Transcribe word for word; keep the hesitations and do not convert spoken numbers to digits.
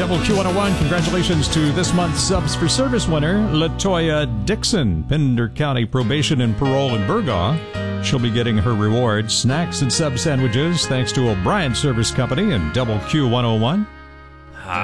Double Q one oh one, congratulations to this month's Subs for Service winner, Latoya Dixon, Pender County Probation and Parole in Burgaw. She'll be getting her reward, snacks and sub sandwiches, thanks to O'Brien Service Company and Double Q one oh one.